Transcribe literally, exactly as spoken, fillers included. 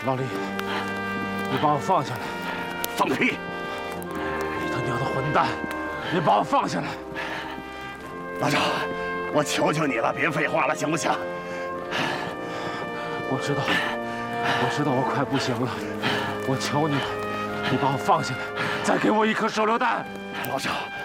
老李，你把我放下来！ 放屁！ 你他娘的混蛋！你把我放下来！ 老赵，我求求你了，别废话了，行不行？ 我知道，我知道我快不行了，我求你了，你把我放下来，再给我一颗手榴弹！ 老赵，